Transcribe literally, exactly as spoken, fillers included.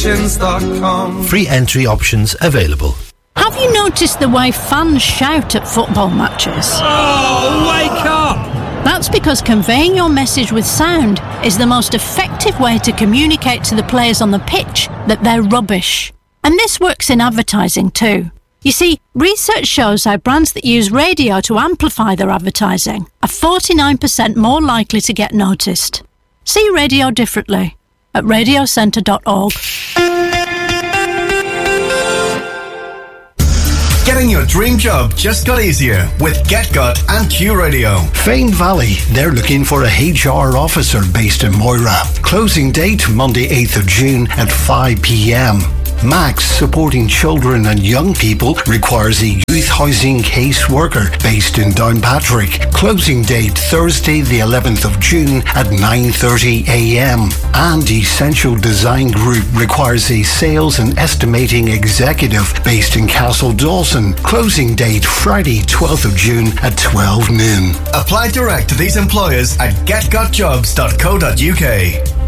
options dot com. Free entry options available. Have you noticed the way fans shout at football matches? Oh, wake up! That's because conveying your message with sound is the most effective way to communicate to the players on the pitch that they're rubbish. And this works in advertising too. You see, research shows how brands that use radio to amplify their advertising are forty-nine percent more likely to get noticed. See radio differently at radio centre dot org. Getting your dream job just got easier with GetGut and Q Radio. Fane Valley, they're looking for a H R officer based in Moira. Closing date Monday eighth of June at five p.m. Max, supporting children and young people, requires a youth housing caseworker based in Downpatrick. Closing date Thursday the eleventh of June at nine thirty a.m. And Essential Design Group requires a sales and estimating executive based in Castle Dawson. Closing date Friday twelfth of June at twelve noon. Apply direct to these employers at get gut jobs dot co dot uk.